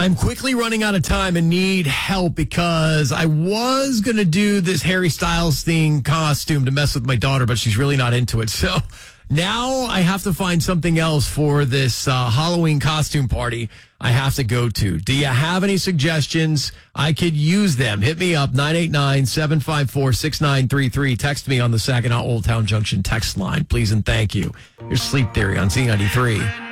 I'm quickly running out of time and need help because I was going to do this Harry Styles thing costume to mess with my daughter, but she's really not into it. So now I have to find something else for this Halloween costume party I have to go to. Do you have any suggestions? I could use them. Hit me up, 989-754-6933. Text me on the Saginaw Old Town Junction text line, please and thank you. Here's Sleep Theory on Z93.